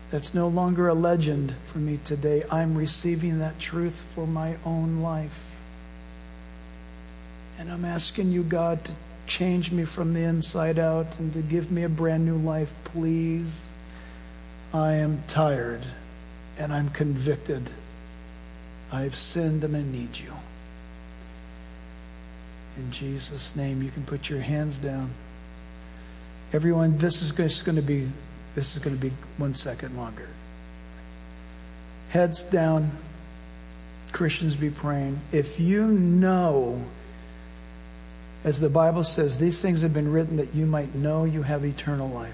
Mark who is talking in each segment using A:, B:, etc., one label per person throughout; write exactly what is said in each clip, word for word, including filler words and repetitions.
A: That's no longer a legend for me today. I'm receiving that truth for my own life. And I'm asking you, God, to change me from the inside out and to give me a brand new life, please. I am tired and I'm convicted. I've sinned and I need you. In Jesus' name, you can put your hands down. Everyone, this is just going to be this is going to be one second longer. Heads down. Christians be praying. If you know, as the Bible says, these things have been written that you might know you have eternal life.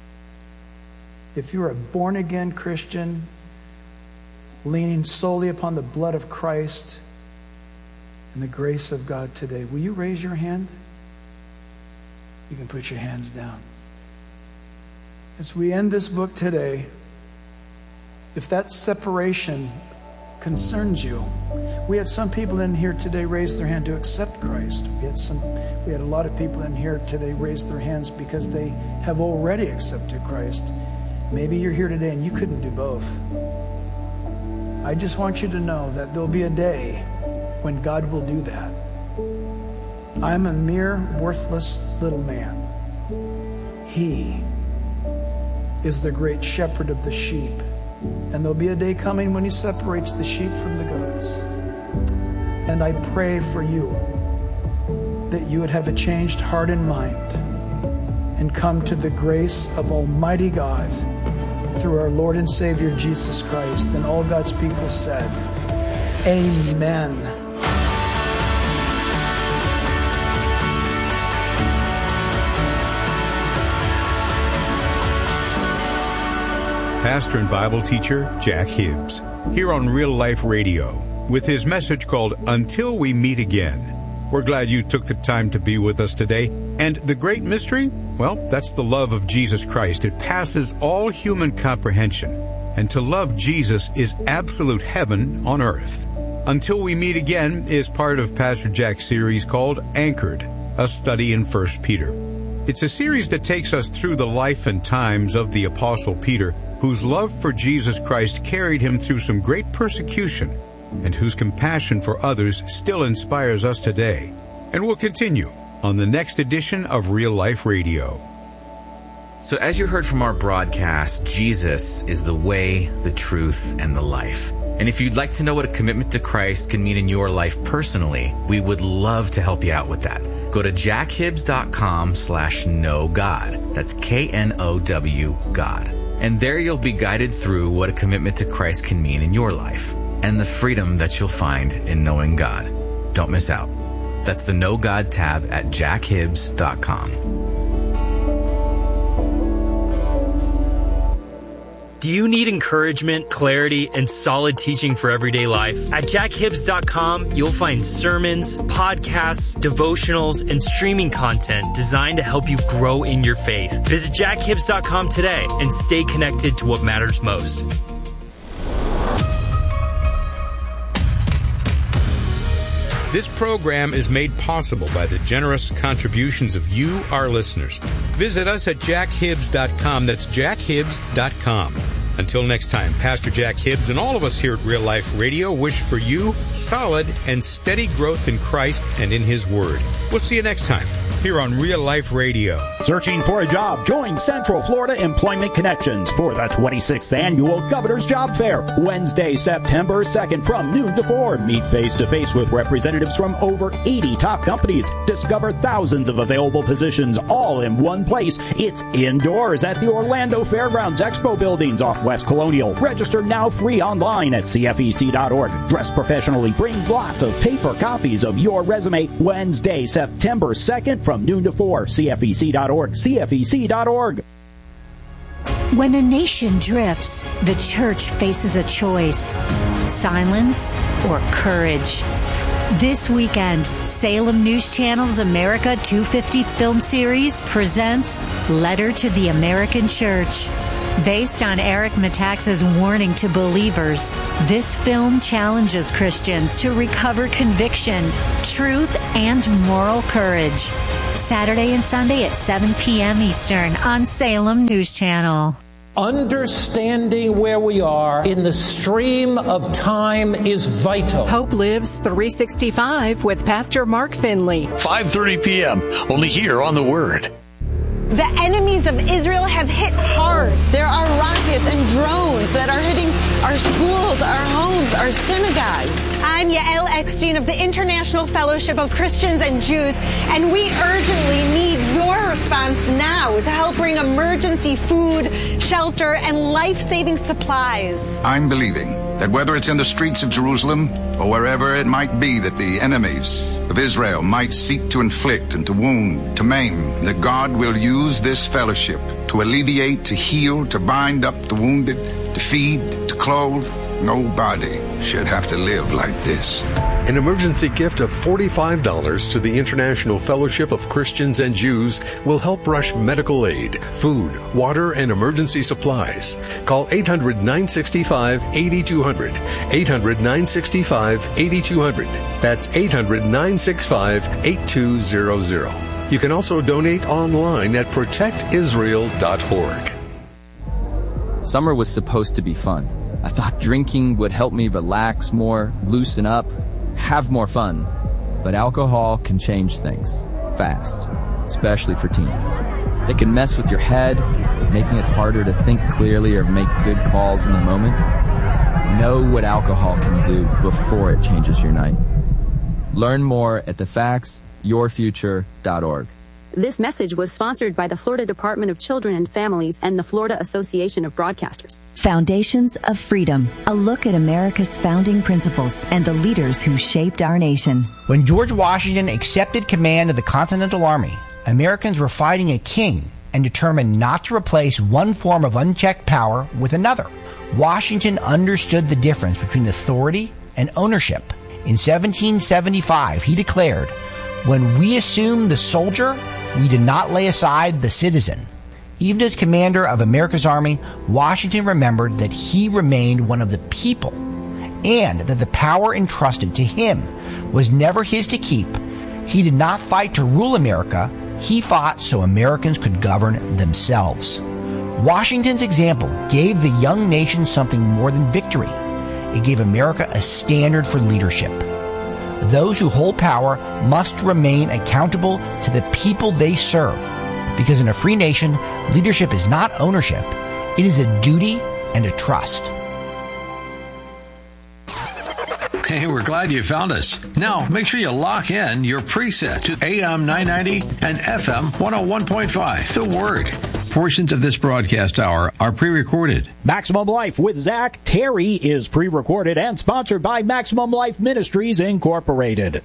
A: If you're a born-again Christian, leaning solely upon the blood of Christ and the grace of God today, will you raise your hand? You can put your hands down. As we end this book today, if that separation concerns you, we had some people in here today raise their hand to accept Christ. We had some, we had a lot of people in here today raise their hands because they have already accepted Christ. Maybe you're here today and you couldn't do both. I just want you to know that there'll be a day when God will do that. I'm a mere worthless little man. He is the great shepherd of the sheep. And there'll be a day coming when he separates the sheep from the goats. And I pray for you that you would have a changed heart and mind and come to the grace of Almighty God through our Lord and Savior Jesus Christ. And all God's people said, Amen.
B: Pastor and Bible teacher Jack Hibbs, here on Real Life Radio, with his message called Until We Meet Again. We're glad you took the time to be with us today. And the great mystery? Well, that's the love of Jesus Christ. It passes all human comprehension. And to love Jesus is absolute heaven on earth. Until We Meet Again is part of Pastor Jack's series called Anchored, a study in First Peter. It's a series that takes us through the life and times of the Apostle Peter, whose love for Jesus Christ carried him through some great persecution, and whose compassion for others still inspires us today. And we'll continue on the next edition of Real Life Radio.
C: So as you heard from our broadcast, Jesus is the way, the truth, and the life. And if you'd like to know what a commitment to Christ can mean in your life personally, we would love to help you out with that. Go to jackhibbs.com slash know God. That's K N O W God. And there you'll be guided through what a commitment to Christ can mean in your life and the freedom that you'll find in knowing God. Don't miss out. That's the Know God tab at jackhibbs dot com.
D: Do you need encouragement, clarity, and solid teaching for everyday life? At jack hibbs dot com, you'll find sermons, podcasts, devotionals, and streaming content designed to help you grow in your faith. Visit jack hibbs dot com today and stay connected to what matters most.
B: This program is made possible by the generous contributions of you, our listeners. Visit us at jack hibbs dot com. That's jack hibbs dot com. Until next time, Pastor Jack Hibbs and all of us here at Real Life Radio wish for you solid and steady growth in Christ and in His Word. We'll see you next time here on Real Life Radio.
E: Searching for a job? Join Central Florida Employment Connections for the twenty-sixth Annual Governor's Job Fair, Wednesday, September second from noon to four. Meet face-to-face with representatives from over eighty top companies. Discover thousands of available positions all in one place. It's indoors at the Orlando Fairgrounds Expo Buildings off West Colonial. Register now free online at C F E C dot org. Dress professionally. Bring lots of paper copies of your resume. Wednesday, September second from noon to four. C F E C dot org. C F E C dot org.
F: When a nation drifts, the church faces a choice: silence or courage. This weekend, Salem News Channel's America two fifty film series presents Letter to the American Church. Based on Eric Metaxas' warning to believers, this film challenges Christians to recover conviction, truth, and moral courage. Saturday and Sunday at seven p.m. Eastern on Salem News Channel.
G: Understanding where we are in the stream of time is vital.
H: Hope Lives three sixty-five with Pastor Mark Finley.
I: five thirty p.m. only here on The Word.
J: The enemies of Israel have hit hard. There are rockets and drones that are hitting our schools, our homes, our synagogues. I'm Yael Eckstein of the International Fellowship of Christians and Jews, and we urgently need your response now to help bring emergency food, shelter, and life-saving supplies.
K: I'm believing that whether it's in the streets of Jerusalem or wherever it might be that the enemies of Israel might seek to inflict and to wound, to maim, that God will use this fellowship to alleviate, to heal, to bind up the wounded, to feed, to clothe. Nobody should have to live like this.
L: An emergency gift of forty-five dollars to the International Fellowship of Christians and Jews will help rush medical aid, food, water, and emergency supplies. Call eight hundred, nine six five, eight two zero zero. eight hundred, nine six five, eight two zero zero. That's eight hundred, nine six five, eight two zero zero. You can also donate online at protect israel dot org.
M: Summer was supposed to be fun. I thought drinking would help me relax more, loosen up, have more fun. But alcohol can change things fast, especially for teens. It can mess with your head, making it harder to think clearly or make good calls in the moment. Know what alcohol can do before it changes your night. Learn more at the facts your future dot org.
N: This message was sponsored by the Florida Department of Children and Families and the Florida Association of Broadcasters.
O: Foundations of Freedom, a look at America's founding principles and the leaders who shaped our nation.
P: When George Washington accepted command of the Continental Army, Americans were fighting a king and determined not to replace one form of unchecked power with another. Washington understood the difference between authority and ownership. In seventeen seventy-five, he declared, "When we assume the soldier, we did not lay aside the citizen." Even as commander of America's army, Washington remembered that he remained one of the people and that the power entrusted to him was never his to keep. He did not fight to rule America. He fought so Americans could govern themselves. Washington's example gave the young nation something more than victory. It gave America a standard for leadership. Those who hold power must remain accountable to the people they serve, because in a free nation, leadership is not ownership. It is a duty and a trust.
Q: Hey, we're glad you found us. Now, make sure you lock in your preset to A M nine ninety and F M one oh one point five. The Word. Portions of this broadcast hour are pre-recorded.
E: Maximum Life with Zach Terry is pre-recorded and sponsored by Maximum Life Ministries, Incorporated.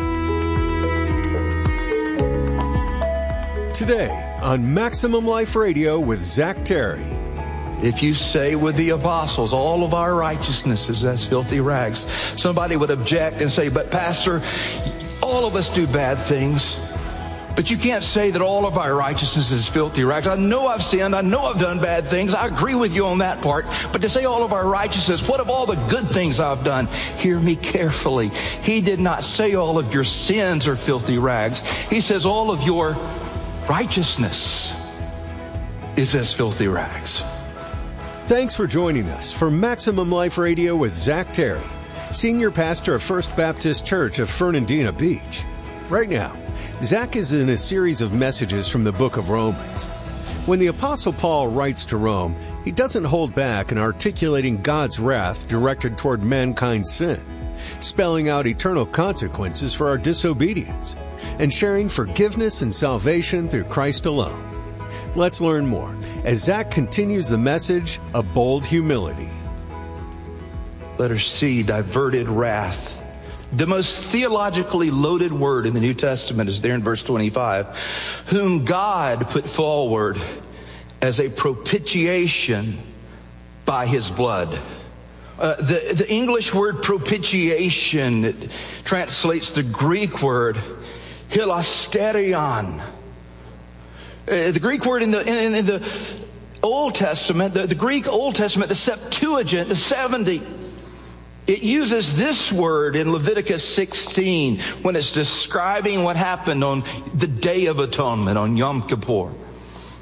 L: Today on Maximum Life Radio with Zach Terry.
R: If you say with the apostles, all of our righteousness is as filthy rags, somebody would object and say, but Pastor, all of us do bad things. But you can't say that all of our righteousness is filthy rags. I know I've sinned. I know I've done bad things. I agree with you on that part. But to say all of our righteousness, what of all the good things I've done? Hear me carefully. He did not say all of your sins are filthy rags. He says all of your righteousness is as filthy rags.
L: Thanks for joining us for Maximum Life Radio with Zach Terry, Senior Pastor of First Baptist Church of Fernandina Beach. Right now, Zach is in a series of messages from the book of Romans. When the Apostle Paul writes to Rome, he doesn't hold back in articulating God's wrath directed toward mankind's sin, spelling out eternal consequences for our disobedience, and sharing forgiveness and salvation through Christ alone. Let's learn more as Zach continues the message of bold humility.
R: Letter C, diverted wrath. The most theologically loaded word in the New Testament is there in verse twenty-five, whom God put forward as a propitiation by his blood. Uh, the, the English word propitiation, it translates the Greek word hilasterion. Uh, the Greek word in the, in, in the Old Testament, the, the Greek Old Testament, the Septuagint, the seventy, it uses this word in Leviticus sixteen when it's describing what happened on the Day of Atonement, on Yom Kippur.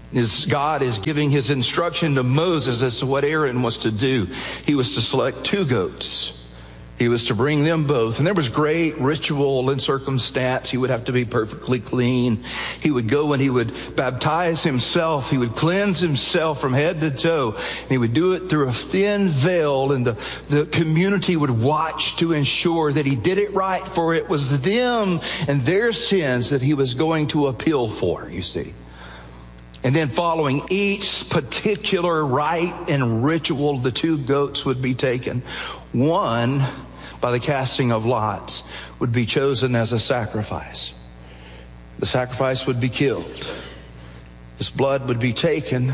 R: As God is giving his instruction to Moses as to what Aaron was to do, he was to select two goats. He was to bring them both. And there was great ritual and circumstance. He would have to be perfectly clean. He would go and he would baptize himself. He would cleanse himself from head to toe. And he would do it through a thin veil. And the, the community would watch to ensure that he did it right. For it was them and their sins that he was going to appeal for, you see. And then following each particular rite and ritual, the two goats would be taken. One, by the casting of lots, would be chosen as a sacrifice. The sacrifice would be killed. His blood would be taken.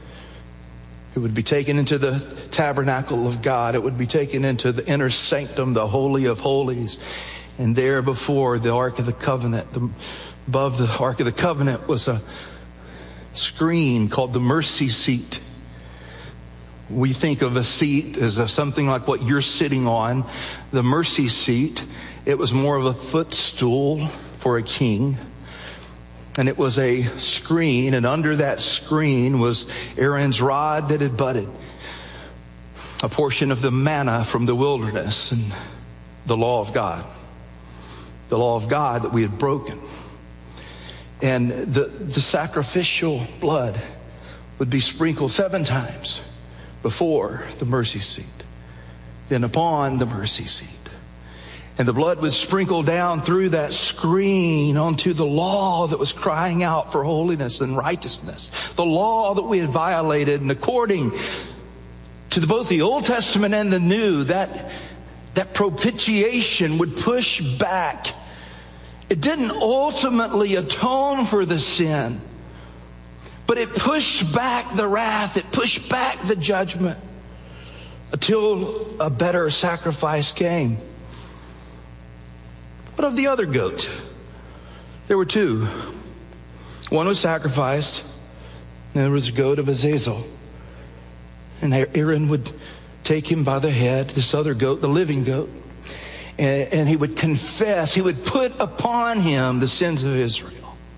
R: It would be taken into the tabernacle of God. It would be taken into the inner sanctum, the Holy of Holies. And there before the Ark of the Covenant, the, above the Ark of the Covenant was a screen called the mercy seat. We think of a seat as a, something like what you're sitting on. The mercy seat, it was more of a footstool for a king. And it was a screen, and under that screen was Aaron's rod that had budded, a portion of the manna from the wilderness, and the law of God. The law of God that we had broken. And the, the sacrificial blood would be sprinkled seven times before the mercy seat, then upon the mercy seat. And the blood was sprinkled down through that screen onto the law that was crying out for holiness and righteousness. The law that we had violated, and according to the, both the Old Testament and the New, that, that propitiation would push back. It didn't ultimately atone for the sin, but it pushed back the wrath. It pushed back the judgment until a better sacrifice came. What of the other goat? There were two. One was sacrificed, and there was a goat of Azazel. And Aaron would take him by the head, this other goat, the living goat, and, and he would confess, he would put upon him the sins of Israel.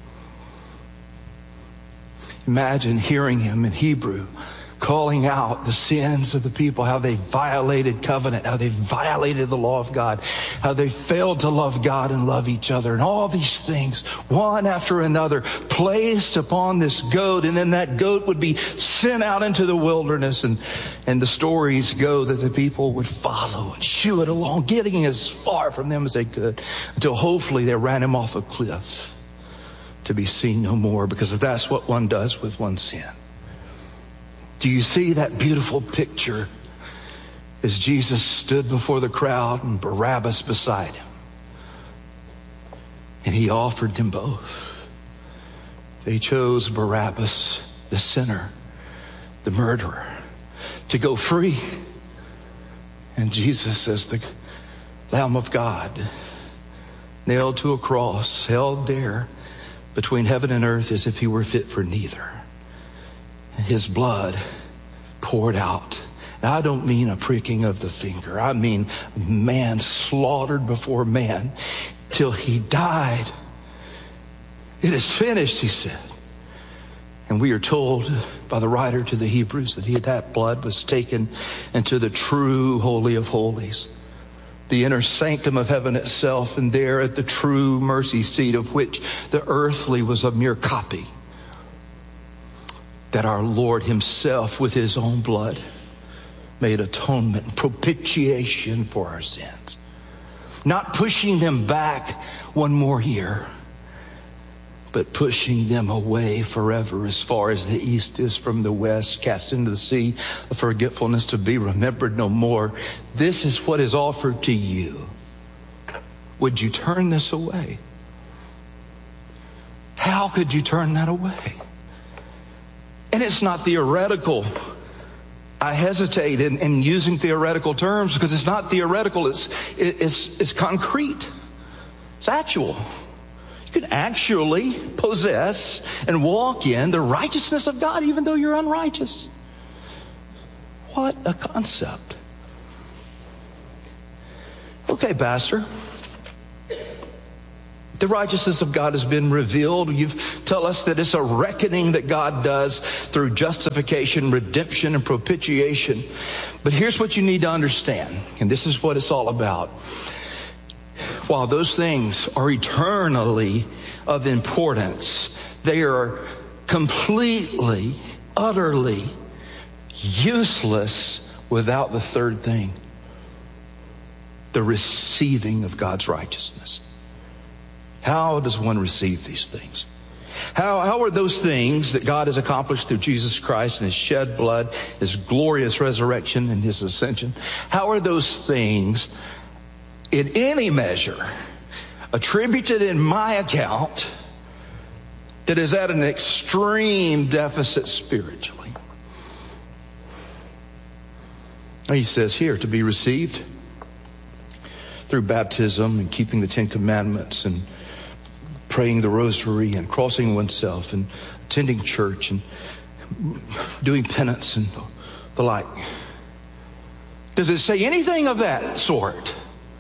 R: Imagine hearing him in Hebrew calling out the sins of the people, how they violated covenant, how they violated the law of God, how they failed to love God and love each other, and all these things, one after another, placed upon this goat. And then that goat would be sent out into the wilderness, and, and the stories go that the people would follow and shoo it along, getting as far from them as they could, until hopefully they ran him off a cliff to be seen no more, because that's what one does with one's sin. Do you see that beautiful picture as Jesus stood before the crowd and Barabbas beside him? And he offered them both. They chose Barabbas, the sinner, the murderer, to go free. And Jesus, as the Lamb of God, nailed to a cross, held there between heaven and earth as if he were fit for neither. His blood poured out. Now, I don't mean a pricking of the finger. I mean man slaughtered before man till he died. It is finished, he said. And we are told by the writer to the Hebrews that he, that blood was taken into the true Holy of Holies, the inner sanctum of heaven itself, and there at the true mercy seat, of which the earthly was a mere copy, that our Lord himself with his own blood made atonement and propitiation for our sins. Not pushing them back one more year, but pushing them away forever, as far as the east is from the west, cast into the sea of forgetfulness, to be remembered no more. This is what is offered to you. Would you turn this away? How could you turn that away? And it's not theoretical. I hesitate in, in using theoretical terms because it's not theoretical. It's, it's, it's concrete. It's actual. You can actually possess and walk in the righteousness of God even though you're unrighteous. What a concept. Okay, Pastor. The righteousness of God has been revealed. You've tell us that it's a reckoning that God does through justification, redemption, and propitiation. But here's what you need to understand, and this is what it's all about. While those things are eternally of importance, they are completely, utterly useless without the third thing, the receiving of God's righteousness. How does one receive these things? How, how are those things that God has accomplished through Jesus Christ and His shed blood, His glorious resurrection and His ascension? How are those things in any measure attributed in my account that is at an extreme deficit spiritually? He says here, to be received through baptism and keeping the Ten Commandments and praying the rosary and crossing oneself and attending church and doing penance and the like. Does it say anything of that sort?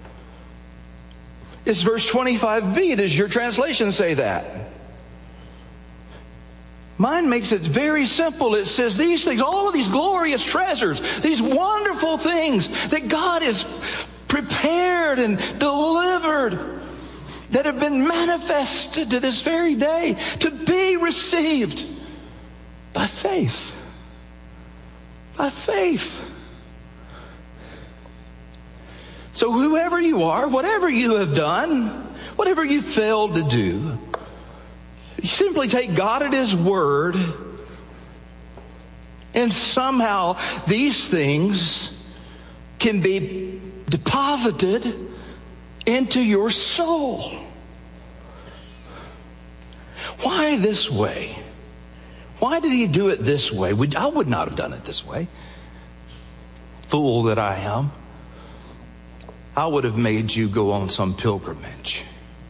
R: It's verse twenty-five b. Does your translation say that? Mine makes it very simple. It says these things, all of these glorious treasures, these wonderful things that God has prepared and delivered, that have been manifested to this very day, to be received by faith. By faith. So whoever you are, whatever you have done, whatever you failed to do, you simply take God at His word, and somehow these things can be deposited into your soul. Why this way? Why did He do it this way? I would not have done it this way. Fool that I am. I would have made you go on some pilgrimage.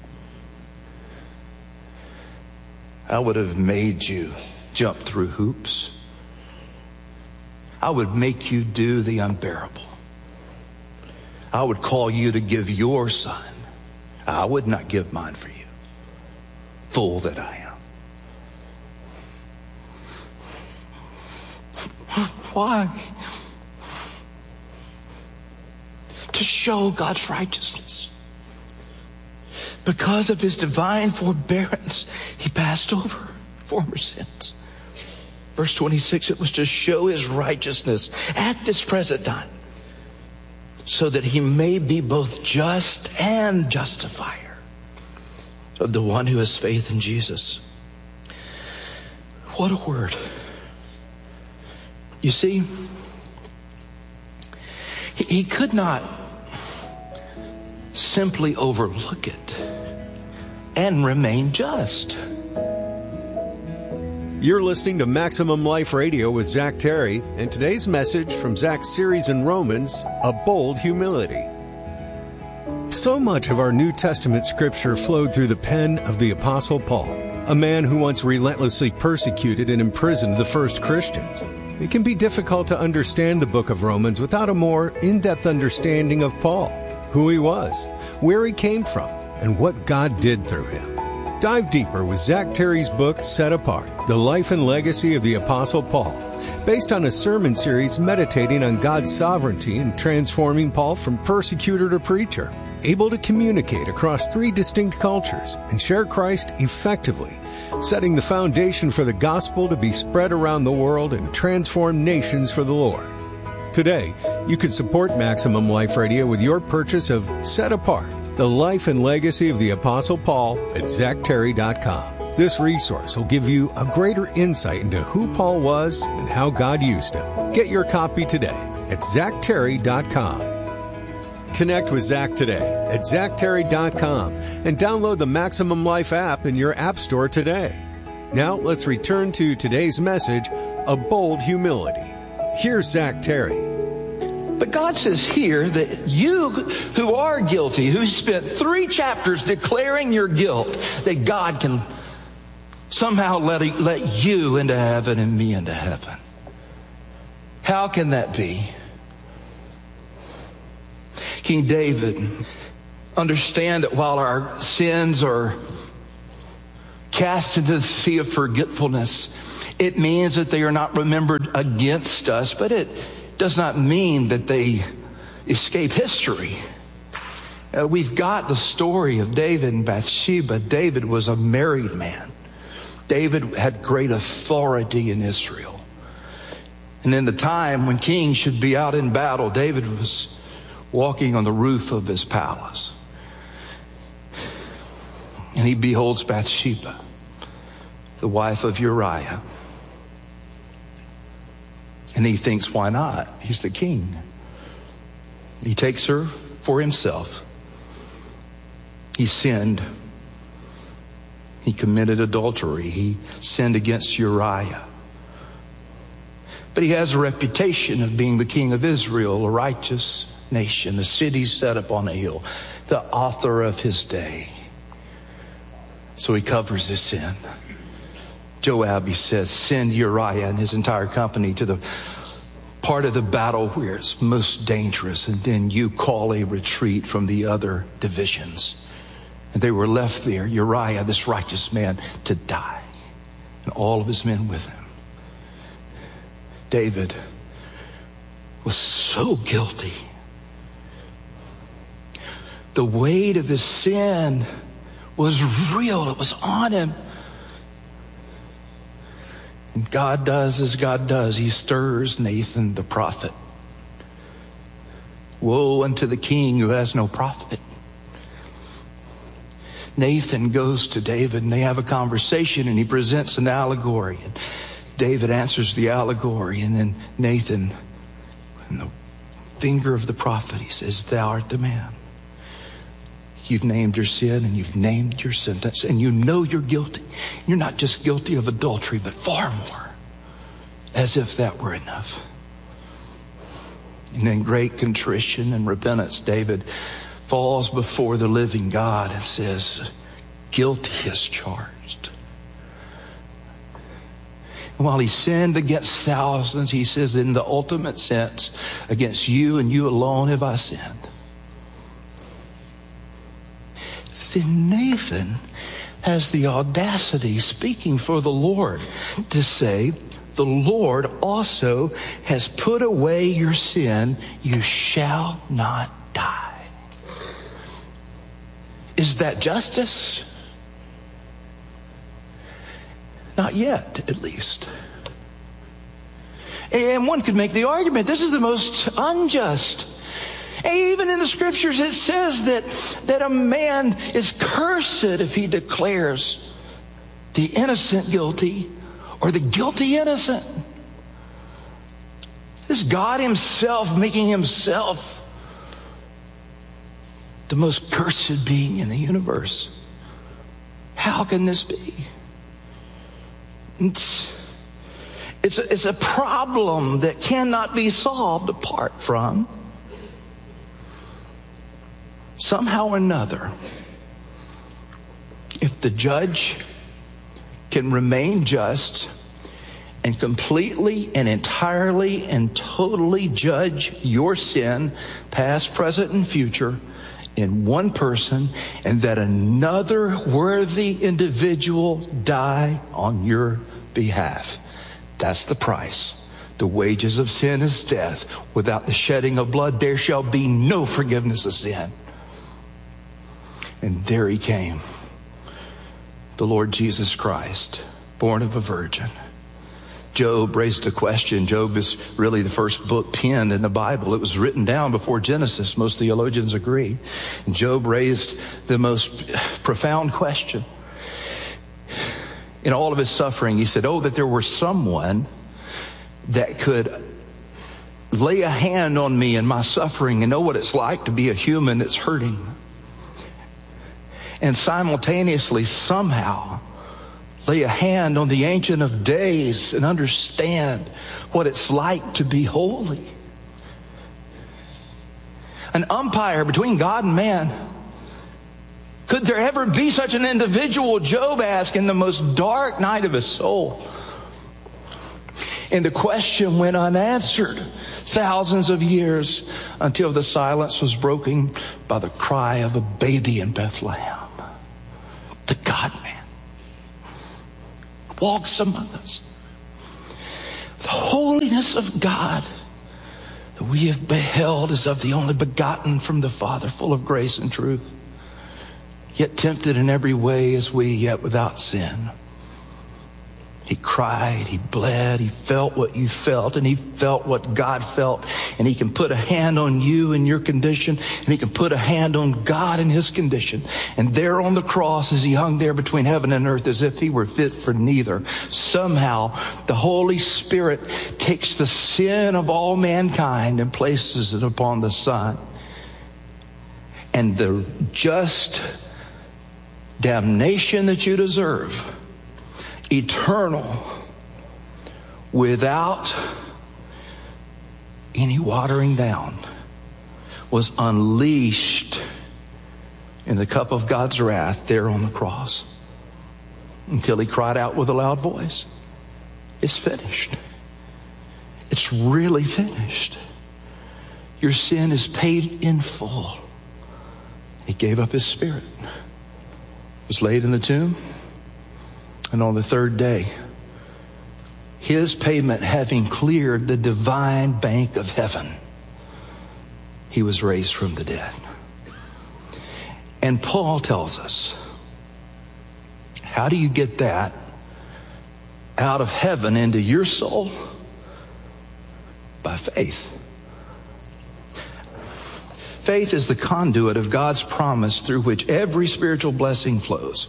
R: I would have made you jump through hoops. I would make you do the unbearable. I would call you to give your son. I would not give mine for you. Fool that I am. Why? To show God's righteousness. Because of His divine forbearance, He passed over former sins. Verse twenty-six, it was to show His righteousness at this present time, so that He may be both just and justifier of the one who has faith in Jesus. What a word. You see, He, he could not simply overlook it and remain just.
L: You're listening to Maximum Life Radio with Zach Terry, and today's message from Zach's series in Romans, A Bold Humility. So much of our New Testament scripture flowed through the pen of the Apostle Paul, a man who once relentlessly persecuted and imprisoned the first Christians. It can be difficult to understand the book of Romans without a more in-depth understanding of Paul, who he was, where he came from, and what God did through him. Dive deeper with Zach Terry's book, Set Apart, The Life and Legacy of the Apostle Paul, based on a sermon series meditating on God's sovereignty in transforming Paul from persecutor to preacher, able to communicate across three distinct cultures and share Christ effectively, setting the foundation for the gospel to be spread around the world and transform nations for the Lord. Today, you can support Maximum Life Radio with your purchase of Set Apart, The Life and Legacy of the Apostle Paul at zach terry dot com. This resource will give you a greater insight into who Paul was and how God used him. Get your copy today at zach terry dot com. Connect with Zach today at zach terry dot com and download the Maximum Life app in your app store today. Now let's return to today's message, A Bold Humility. Here's Zach Terry.
R: But God says here that you who are guilty, who spent three chapters declaring your guilt, that God can somehow let, let you into heaven and me into heaven. How can that be? King David, understand that while our sins are cast into the sea of forgetfulness. It means that they are not remembered against us, but it does not mean that they escape history. Uh, we've got the story of David and Bathsheba. David was a married man. David had great authority in Israel. And in the time when kings should be out in battle, David was walking on the roof of his palace. And he beholds Bathsheba, the wife of Uriah. And he thinks, why not? He's the king. He takes her for himself. He sinned. He committed adultery. He sinned against Uriah. But he has a reputation of being the king of Israel, a righteous nation, a city set up on a hill, the author of his day. So he covers his sin. Joab, he says, send Uriah and his entire company to the part of the battle where it's most dangerous, and then you call a retreat from the other divisions. And they were left there, Uriah, this righteous man, to die, and all of his men with him. David was so guilty. The weight of his sin was real. It was on him. And God does as God does. He stirs Nathan the prophet. Woe unto the king who has no prophet. Nathan goes to David and they have a conversation and he presents an allegory. And David answers the allegory, and then Nathan, in the finger of the prophet, he says, thou art the man. You've named your sin and you've named your sentence, and you know you're guilty. You're not just guilty of adultery, but far more. As if that were enough. And in great contrition and repentance, David falls before the living God and says, guilty is charged. And while he sinned against thousands, he says, in the ultimate sense, against you and you alone have I sinned. Then Nathan has the audacity, speaking for the Lord, to say, the Lord also has put away your sin. You shall not die. Is that justice? Not yet, at least. And one could make the argument, this is the most unjust. And even in the scriptures it says that, that a man is cursed if he declares the innocent guilty or the guilty innocent. This is God himself making himself the most cursed being in the universe. How can this be? It's, it's, a, it's a problem that cannot be solved apart from somehow or another, if the judge can remain just and completely and entirely and totally judge your sin, past, present, and future, in one person, and that another worthy individual die on your behalf. That's the price. The wages of sin is death. Without the shedding of blood, there shall be no forgiveness of sin. And there he came, the Lord Jesus Christ, born of a virgin. Job raised a question. Job is really the first book penned in the Bible. It was written down before Genesis. Most theologians agree. And Job raised the most profound question. In all of his suffering, he said, oh, that there were someone that could lay a hand on me in my suffering and know what it's like to be a human that's hurting. And simultaneously, somehow, lay a hand on the Ancient of Days and understand what it's like to be holy. An umpire between God and man. Could there ever be such an individual? Job asked in the most dark night of his soul. And the question went unanswered thousands of years until the silence was broken by the cry of a baby in Bethlehem. The God-man. walks among us. The holiness of God that we have beheld is of the only begotten from the Father, full of grace and truth, yet tempted in every way as we, yet without sin. He cried, he bled, he felt what you felt, and he felt what God felt. And he can put a hand on you in your condition, and he can put a hand on God in his condition. And there on the cross, as he hung there between heaven and earth, as if he were fit for neither, somehow the Holy Spirit takes the sin of all mankind and places it upon the Son. And the just damnation that you deserve, eternal, without any watering down, was unleashed in the cup of God's wrath there on the cross, until he cried out with a loud voice, "It's finished. It's really finished. Your sin is paid in full." He gave up his spirit, was laid in the tomb, and on the third day, his payment having cleared the divine bank of heaven, he was raised from the dead. And Paul tells us, how do you get that out of heaven into your soul? By faith. Faith is the conduit of God's promise through which every spiritual blessing flows.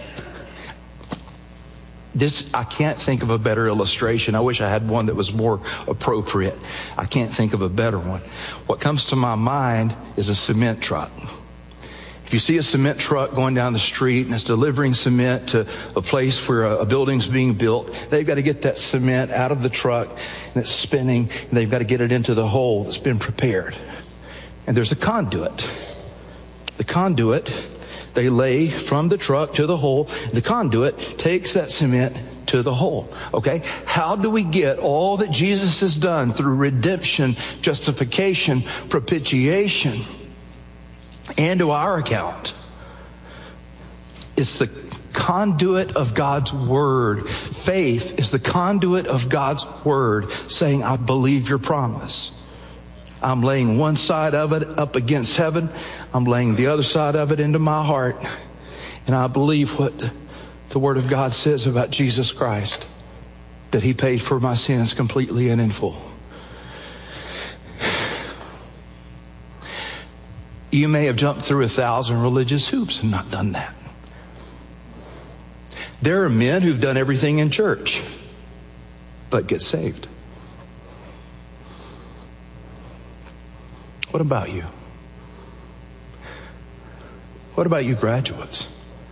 R: This, I can't think of a better illustration. I wish I had one that was more appropriate. I can't think of a better one. What comes to my mind is a cement truck. If you see a cement truck going down the street and it's delivering cement to a place where a, a building's being built, they've got to get that cement out of the truck, and it's spinning, and they've got to get it into the hole that's been prepared. And there's a conduit. The conduit they lay from the truck to the hole. The conduit takes that cement to the hole. Okay? How do we get all that Jesus has done through redemption, justification, propitiation into our account? It's the conduit of God's word. Faith is the conduit of God's word, saying, I believe your promise. I'm laying one side of it up against heaven. I'm laying the other side of it into my heart. And I believe what the Word of God says about Jesus Christ, that he paid for my sins completely and in full. You may have jumped through a thousand religious hoops and not done that. There are men who've done everything in church, but get saved. What about you? What about you graduates?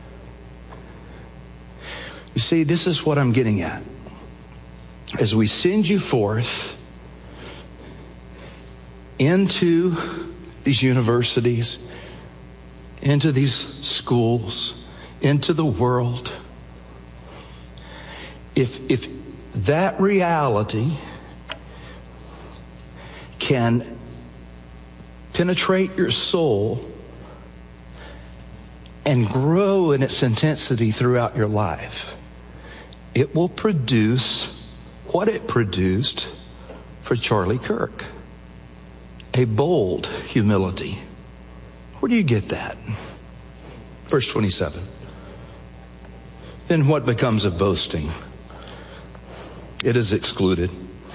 R: You see, this is what I'm getting at. As we send you forth into these universities, into these schools, into the world, if if that reality can penetrate your soul and grow in its intensity throughout your life, it will produce what it produced for Charlie Kirk. A bold humility. Where do you get that? Verse twenty-seven. Then what becomes of boasting? It is excluded.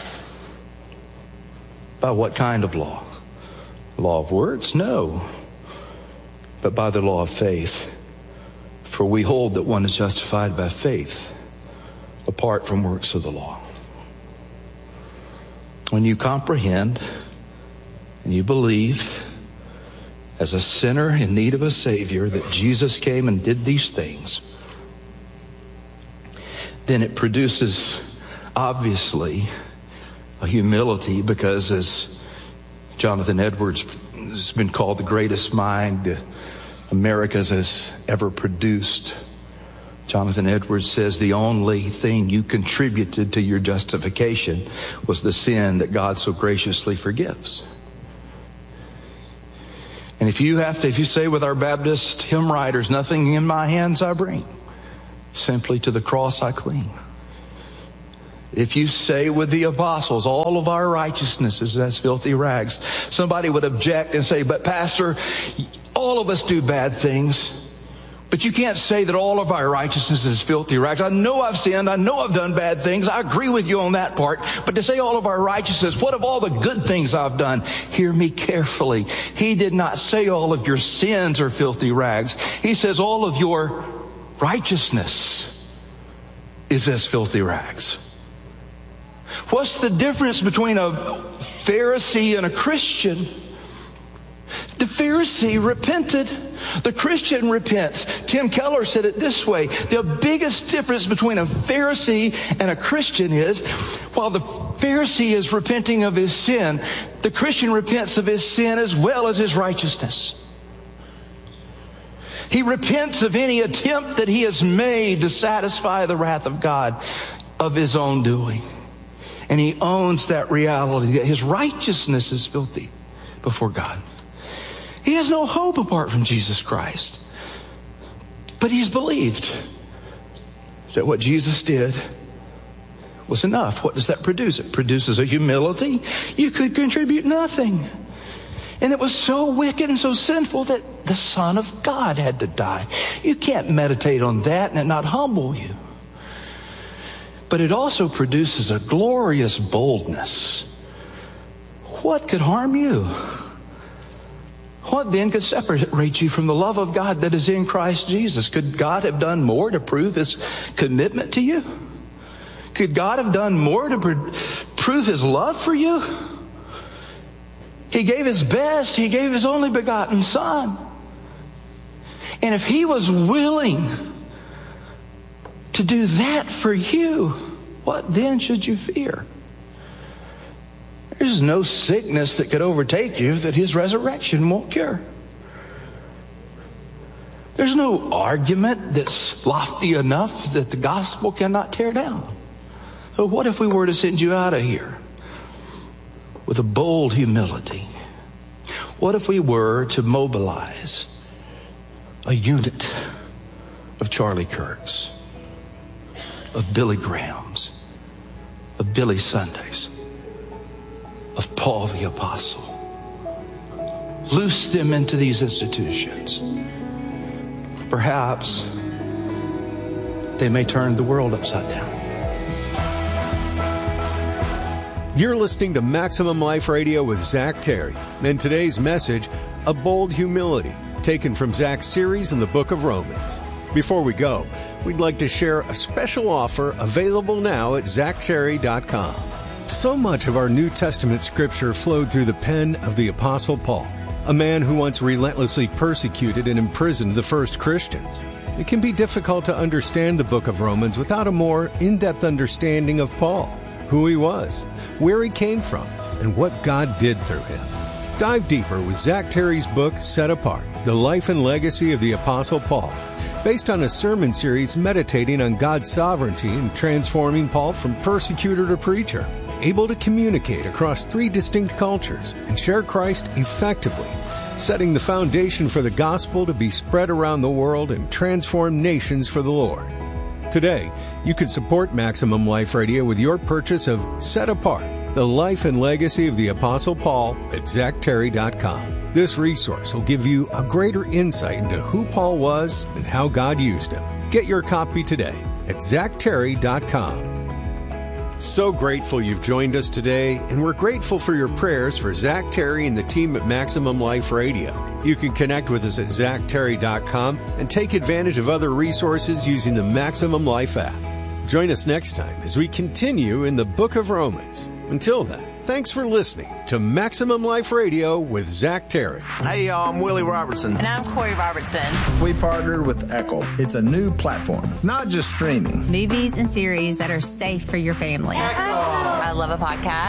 R: By what kind of law? Law of words? No. But by the law of faith. For we hold that one is justified by faith, apart from works of the law. When you comprehend and you believe as a sinner in need of a Savior that Jesus came and did these things, then it produces, obviously, a humility, because as Jonathan Edwards has been called the greatest mind the Americas has ever produced. Jonathan Edwards says the only thing you contributed to your justification was the sin that God so graciously forgives. And if you have to, if you say with our Baptist hymn writers, nothing in my hands I bring, simply to the cross I cling. If you say with the apostles, all of our righteousness is as filthy rags, somebody would object and say, but Pastor, all of us do bad things. But you can't say that all of our righteousness is filthy rags. I know I've sinned. I know I've done bad things. I agree with you on that part. But to say all of our righteousness, what of all the good things I've done? Hear me carefully. He did not say all of your sins are filthy rags. He says all of your righteousness is as filthy rags. What's the difference between a Pharisee and a Christian? The Pharisee repented. The Christian repents. Tim Keller said it this way. The biggest difference between a Pharisee and a Christian is, while the Pharisee is repenting of his sin, the Christian repents of his sin as well as his righteousness. He repents of any attempt that he has made to satisfy the wrath of God of his own doing. And he owns that reality that his righteousness is filthy before God. He has no hope apart from Jesus Christ. But he's believed that what Jesus did was enough. What does that produce? It produces a humility. You could contribute nothing. And it was so wicked and so sinful that the Son of God had to die. You can't meditate on that and it not humble you. But it also produces a glorious boldness. What could harm you? What then could separate you from the love of God that is in Christ Jesus? Could God have done more to prove his commitment to you? Could God have done more to pr- prove his love for you? He gave his best. He gave his only begotten Son. And if he was willing to do that for you, what then should you fear? There's no sickness that could overtake you that his resurrection won't cure. There's no argument that's lofty enough that the gospel cannot tear down. So what if we were to send you out of here with a bold humility? What if we were to mobilize a unit of Charlie Kirks, of Billy Grahams, of Billy Sundays, of Paul the Apostle? Loose them into these institutions. Perhaps they may turn the world upside down.
L: You're listening to Maximum Life Radio with Zach Terry. And today's message, A Bold Humility, taken from Zach's series in the book of Romans. Before we go, we'd like to share a special offer available now at zach terry dot com. So much of our New Testament scripture flowed through the pen of the Apostle Paul, a man who once relentlessly persecuted and imprisoned the first Christians. It can be difficult to understand the book of Romans without a more in-depth understanding of Paul, who he was, where he came from, and what God did through him. Dive deeper with Zach Terry's book, Set Apart, The Life and Legacy of the Apostle Paul, based on a sermon series meditating on God's sovereignty in transforming Paul from persecutor to preacher, able to communicate across three distinct cultures and share Christ effectively, setting the foundation for the gospel to be spread around the world and transform nations for the Lord. Today, you can support Maximum Life Radio with your purchase of Set Apart, The Life and Legacy of the Apostle Paul at zach terry dot com. This resource will give you a greater insight into who Paul was and how God used him. Get your copy today at zach terry dot com. So grateful you've joined us today, and we're grateful for your prayers for Zach Terry and the team at Maximum Life Radio. You can connect with us at zach terry dot com and take advantage of other resources using the Maximum Life app. Join us next time as we continue in the book of Romans. Until then, thanks for listening to Maximum Life Radio with Zach Terry.
S: Hey, y'all, I'm Willie Robertson.
T: And I'm Corey Robertson.
S: We partnered with Echo. It's a new platform, not just streaming.
T: Movies and series that are safe for your family.
S: Echo.
T: I love a podcast.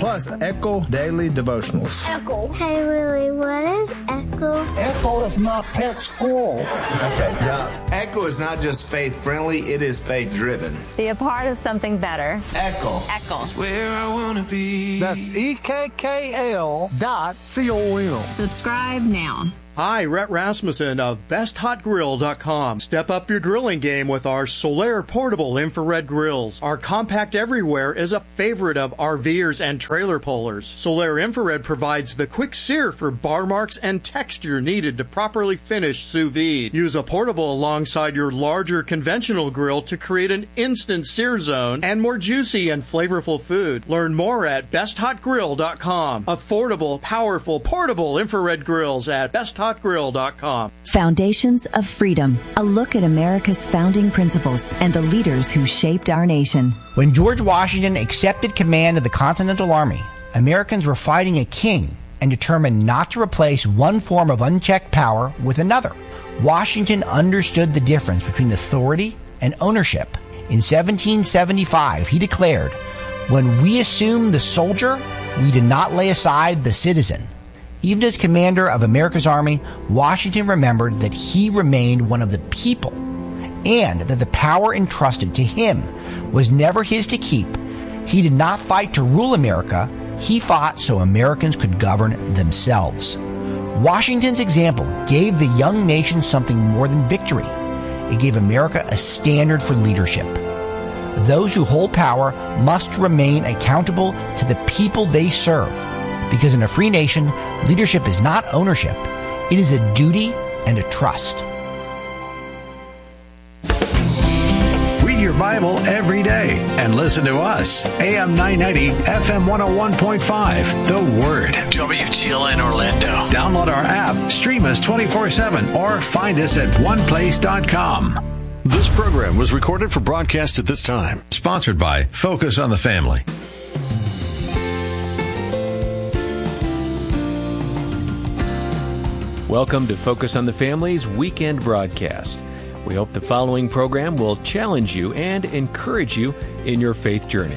S: plus Echo Daily Devotionals.
T: Echo. Hey, Willie, what is Echo?
U: Echo is my pet squirrel.
S: Okay, John. Echo is not just faith-friendly, it is faith-driven.
V: Be a part of something better.
S: Echo.
V: Echo.
U: That's where I want to be. That's E K K L dot C O M.
V: Subscribe now.
W: Hi, Rhett Rasmussen of best hot grill dot com. Step up your grilling game with our Solaire portable infrared grills. Our compact everywhere is a favorite of RVers and trailer pullers. Solaire infrared provides the quick sear for bar marks and texture needed to properly finish sous vide. Use a portable alongside your larger conventional grill to create an instant sear zone and more juicy and flavorful food. Learn more at best hot grill dot com. Affordable, powerful, portable infrared grills at best hot grill dot com.
O: Foundations of Freedom, a look at America's founding principles and the leaders who shaped our nation.
P: When George Washington accepted command of the Continental Army, Americans were fighting a king and determined not to replace one form of unchecked power with another. Washington understood the difference between authority and ownership. In seventeen seventy-five, he declared, "When we assume the soldier, we did not lay aside the citizen." Even as commander of America's army, Washington remembered that he remained one of the people and that the power entrusted to him was never his to keep. He did not fight to rule America. He fought so Americans could govern themselves. Washington's example gave the young nation something more than victory. It gave America a standard for leadership. Those who hold power must remain accountable to the people they serve. Because in a free nation, leadership is not ownership. It is a duty and a trust.
Q: Read your Bible every day and listen to us. A M nine ninety, F M one oh one point five. The Word.
I: W T L N Orlando.
Q: Download our app, stream us twenty-four seven, or find us at one place dot com.
I: This program was recorded for broadcast at this time.
Q: Sponsored by Focus on the Family.
X: Welcome to Focus on the Family's weekend broadcast. We hope the following program will challenge you and encourage you in your faith journey.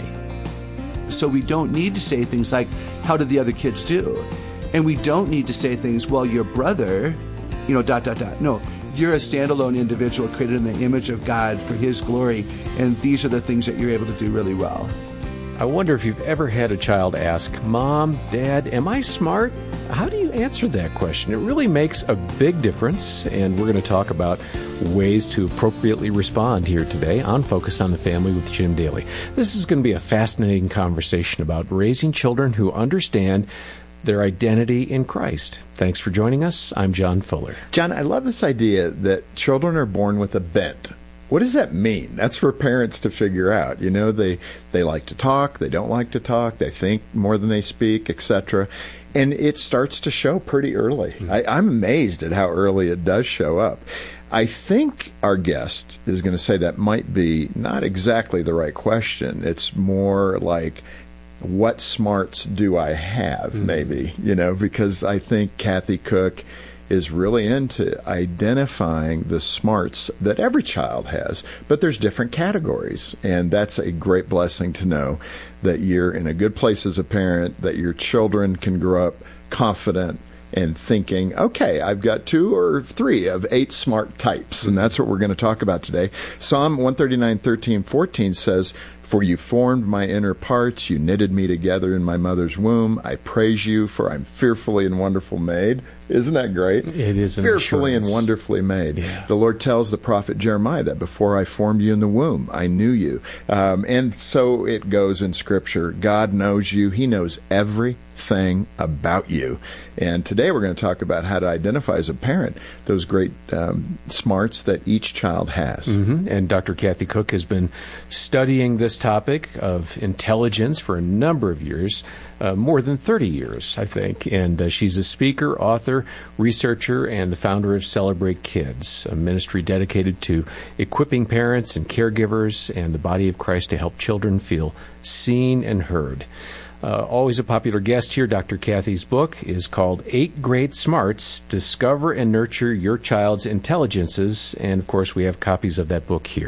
Y: So we don't need to say things like, how did the other kids do? And we don't need to say things, well, your brother, you know, dot, dot, dot. No, you're a standalone individual created in the image of God for His glory, and these are the things that you're able to do really well.
X: I wonder if you've ever had a child ask, Mom, Dad, am I smart? How do you answer that question? It really makes a big difference, and we're going to talk about ways to appropriately respond here today on Focus on the Family with Jim Daly. This is going to be a fascinating conversation about raising children who understand their identity in Christ. Thanks for joining us. I'm John Fuller.
Z: John, I love this idea that children are born with a bent. What does that mean? That's for parents to figure out. You know, they, they like to talk, they don't like to talk, they think more than they speak, et cetera. And it starts to show pretty early. Mm-hmm. I, I'm amazed at how early it does show up. I think our guest is going to say that might be not exactly the right question. It's more like, what smarts do I have, mm-hmm. maybe, you know, because I think Kathy Cook is really into identifying the smarts that every child has, but there's different categories, and that's a great blessing to know that you're in a good place as a parent, that your children can grow up confident and thinking, okay, I've got two or three of eight smart types, and that's what we're going to talk about today. Psalm one thirty-nine, thirteen, fourteen says, "For you formed my inner parts, you knitted me together in my mother's womb. I praise you, for I'm fearfully and wonderfully made." Isn't that great?
X: It is an
Z: fearfully
X: assurance.
Z: and wonderfully made.
X: Yeah.
Z: The Lord tells the prophet Jeremiah that before I formed you in the womb, I knew you. Um, and so it goes in Scripture. God knows you. He knows everything about you. And today we're going to talk about how to identify as a parent those great um, smarts that each child has.
X: Mm-hmm. And Doctor Kathy Cook has been studying this topic of intelligence for a number of years, uh, more than thirty years, I think. And uh, she's a speaker, author, researcher, and the founder of Celebrate Kids, a ministry dedicated to equipping parents and caregivers and the body of Christ to help children feel seen and heard. Uh, always a popular guest here. Doctor Kathy's book is called Eight Great Smarts, Discover and Nurture Your Child's Intelligences. And, of course, we have copies of that book here.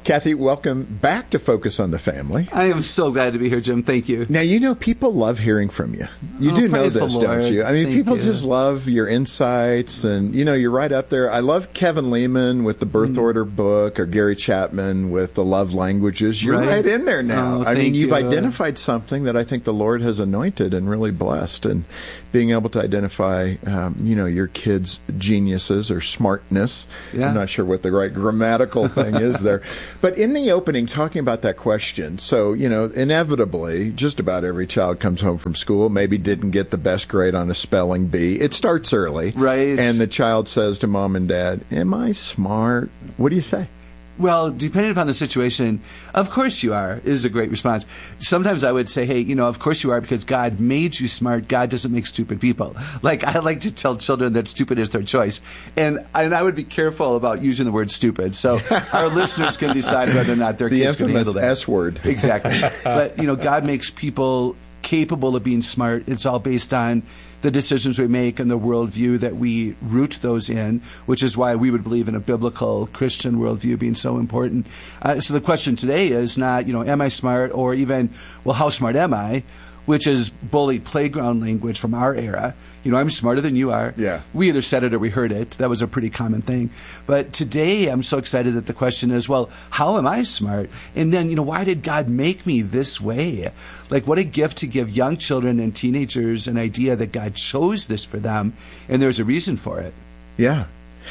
Z: Kathy, welcome back to Focus on the Family.
Y: I am so glad to be here, Jim. Thank you.
Z: Now, you know, people love hearing from you. You
Y: oh,
Z: do know this, don't you? I mean,
Y: Thank
Z: people
Y: you.
Z: just love your insights, and, you know, you're right up there. I love Kevin Lehman with the Birth mm. Order book, or Gary Chapman with the Love Languages. You're right, right in there now.
Y: Oh,
Z: I mean, you've
Y: you.
Z: identified something that I think the Lord has anointed and really blessed, and being able to identify, um, you know, your kids' geniuses or smartness.
Y: Yeah.
Z: I'm not sure what the right grammatical thing is there. But in the opening, talking about that question, so, you know, inevitably, just about every child comes home from school, maybe didn't get the best grade on a spelling bee. It starts early.
Y: Right.
Z: And the child says to mom and dad, am I smart? What do you say?
Y: Well, depending upon the situation, of course you are, is a great response. Sometimes I would say, hey, you know, of course you are because God made you smart. God doesn't make stupid people. Like, I like to tell children that stupid is their choice. And, and I would be careful about using the word stupid. So our listeners can decide whether or not their
Z: the
Y: kids can handle that.
Z: The infamous S word.
Y: Exactly. But, you know, God makes people capable of being smart. It's all based on the decisions we make and the worldview that we root those in, which is why we would believe in a biblical Christian worldview being so important. Uh, so the question today is not, you know, am I smart, or even, well, how smart am I, which is bully playground language from our era. You know, I'm smarter than you are.
Z: Yeah.
Y: We either said it or we heard it. That was a pretty common thing. But today I'm so excited that the question is, well, how am I smart? And then, you know, why did God make me this way? Like, what a gift to give young children and teenagers an idea that God chose this for them, and there's a reason for it.
Z: Yeah.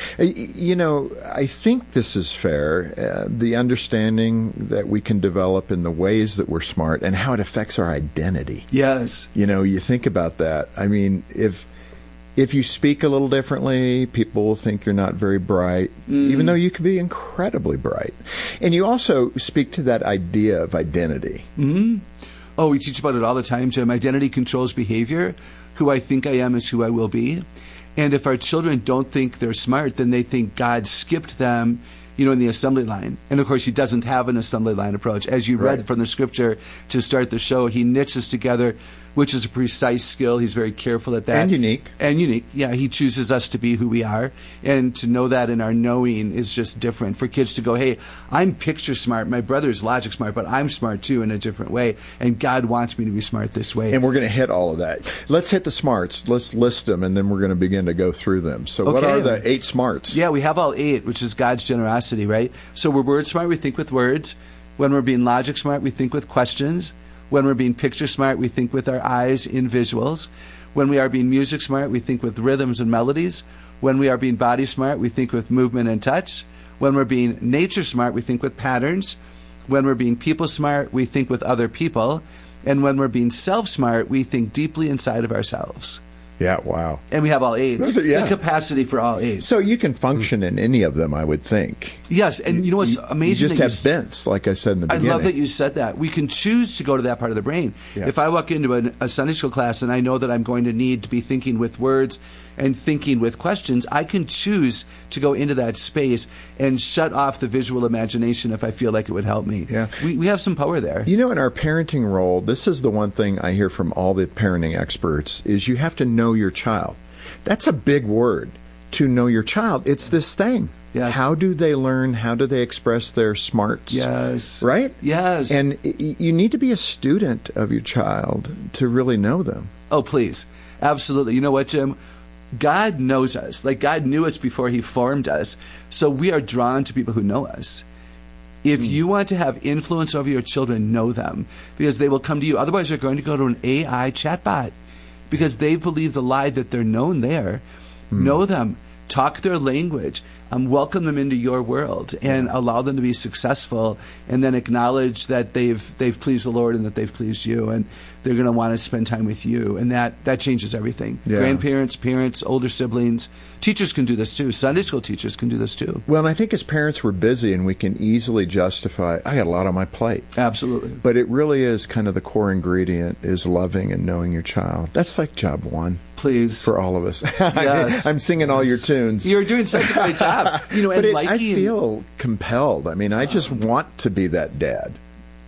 Z: You know, I think this is fair, uh, the understanding that we can develop in the ways that we're smart and how it affects our identity.
Y: Yes.
Z: You know, you think about that. I mean, if if you speak a little differently, people will think you're not very bright, mm. even though you could be incredibly bright. And you also speak to that idea of identity.
Y: Mm-hmm. Oh, we teach about it all the time, Jim. Identity controls behavior. Who I think I am is who I will be. And if our children don't think they're smart, then they think God skipped them, you know, in the assembly line. And, of course, he doesn't have an assembly line approach. As you read
Z: right.
Y: from the scripture to start the show, he knits us together, which is a precise skill. He's very careful at that.
Z: And unique.
Y: And unique. Yeah, he chooses us to be who we are. And to know that in our knowing is just different. For kids to go, hey, I'm picture smart. My brother's logic smart, but I'm smart, too, in a different way. And God wants me to be smart this way.
Z: And we're going to hit all of that. Let's hit the smarts. Let's list them, and then we're going to begin to go through them. So
Y: okay.
Z: What are the eight smarts?
Y: Yeah, we have all eight, which is God's generosity, right? So we're word smart, we think with words. When we're being logic smart, we think with questions. When we're being picture smart, we think with our eyes in visuals. When we are being music smart, we think with rhythms and melodies. When we are being body smart, we think with movement and touch. When we're being nature smart, we think with patterns. When we're being people smart, we think with other people. And when we're being self smart, we think deeply inside of ourselves.
Z: Yeah, wow.
Y: And we have all eight.
Z: Those are, yeah.
Y: The capacity for all eight.
Z: So you can function in any of them, I would think.
Y: Yes, and you know what's amazing?
Z: You just have
Y: you,
Z: bents, like I said in the beginning.
Y: I love that you said that. We can choose to go to that part of the brain.
Z: Yeah.
Y: If I walk into a, a Sunday school class and I know that I'm going to need to be thinking with words and thinking with questions, I can choose to go into that space and shut off the visual imagination if I feel like it would help me.
Z: Yeah.
Y: We, we have some power there.
Z: You know, in our parenting role, this is the one thing I hear from all the parenting experts, is you have to know your child. That's a big word, to know your child. It's this thing.
Y: Yes.
Z: How do they learn? How do they express their smarts?
Y: Yes.
Z: Right?
Y: Yes.
Z: And you need to be a student of your child to really know them.
Y: Oh, please. Absolutely. You know what, Jim? God knows us. Like, God knew us before he formed us. So we are drawn to people who know us. If mm. you want to have influence over your children, know them, because they will come to you. Otherwise, they're going to go to an A I chatbot because they believe the lie that they're known there. Mm. Know them. Talk their language. Um, welcome them into your world and yeah. allow them to be successful, and then acknowledge that they've they've pleased the Lord and that they've pleased you, and they're going to want to spend time with you, and that, that changes everything.
Z: Yeah.
Y: Grandparents, parents, older siblings, teachers can do this too. Sunday school teachers can do this too.
Z: Well, and I think as parents we're busy and we can easily justify, I got a lot on my plate.
Y: Absolutely.
Z: But it really is kind of the core ingredient is loving and knowing your child. That's like job one.
Y: Please.
Z: For all of us.
Y: Yes.
Z: I'm singing all your tunes.
Y: You're doing such a great job. You know,
Z: but
Y: and
Z: it,
Y: liking...
Z: I feel compelled. I mean, I just want to be that dad.